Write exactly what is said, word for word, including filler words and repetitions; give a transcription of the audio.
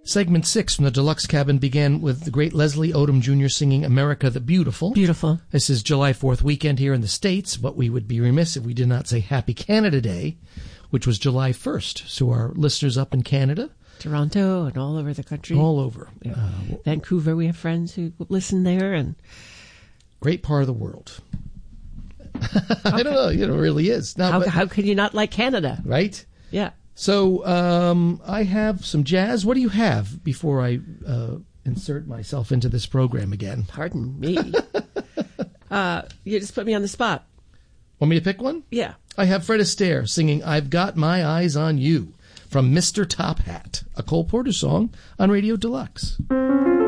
Segment six from the Deluxe Cabin began with the great Leslie Odom Junior singing America the Beautiful. Beautiful. This is July fourth weekend here in the States, but we would be remiss if we did not say Happy Canada Day, which was July first. So our listeners up in Canada. Toronto and all over the country. All over. Yeah. Uh, Vancouver, we have friends who listen there. And great part of the world. I don't know. You know, it really is. No, how, but, how can you not like Canada? Right? Yeah. So um, I have some jazz. What do you have before I uh, insert myself into this program again? Pardon me. uh, you just put me on the spot. Want me to pick one? Yeah. I have Fred Astaire singing I've Got My Eyes on You from Mister Top Hat, a Cole Porter song on Radio Deluxe.